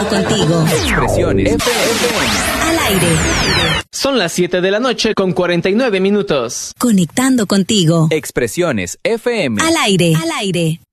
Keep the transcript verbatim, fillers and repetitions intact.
contigo. Expresiones F M. Al aire. Son las siete de la noche con cuarenta y nueve minutos. Conectando contigo. Expresiones F M. Al aire. Al aire.